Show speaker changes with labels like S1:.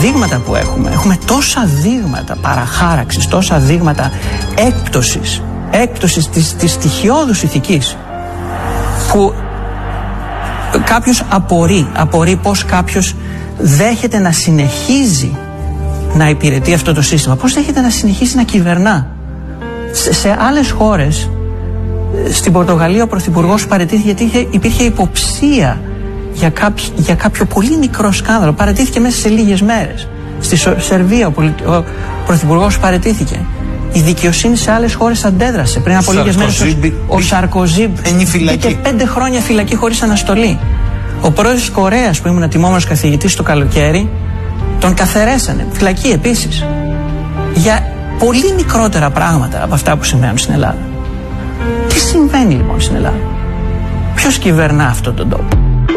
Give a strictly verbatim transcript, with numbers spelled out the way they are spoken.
S1: δείγματα που έχουμε, έχουμε τόσα δείγματα παραχάραξης, τόσα δείγματα έκπτωσης, έκπτωσης της, της στοιχειώδους ηθικής, που κάποιος απορεί, απορεί πως κάποιος δέχεται να συνεχίζει να υπηρετεί αυτό το σύστημα, πως δέχεται να συνεχίσει να κυβερνά. Σε, σε άλλες χώρες, στην Πορτογαλία ο πρωθυπουργός παραιτήθηκε γιατί είχε, υπήρχε υποψία για κάποιο, για κάποιο πολύ μικρό σκάνδαλο. Παραιτήθηκε μέσα σε λίγες μέρες. Στη Σερβία ο, πολι... ο πρωθυπουργός παραιτήθηκε. Η δικαιοσύνη σε άλλες χώρες αντέδρασε. Πριν από λίγες μέρες ο, ο Σαρκοζή μπήκε πέντε χρόνια φυλακή χωρίς αναστολή. Ο πρόεδρος της Κορέας που ήμουν τιμόμενος καθηγητής το καλοκαίρι, τον καθαιρέσανε. Φυλακή επίσης. Για πολύ μικρότερα πράγματα από αυτά που συμβαίνουν στην Ελλάδα. Τι συμβαίνει λοιπόν στην Ελλάδα? Ποιος κυβερνά αυτόν τον τόπο?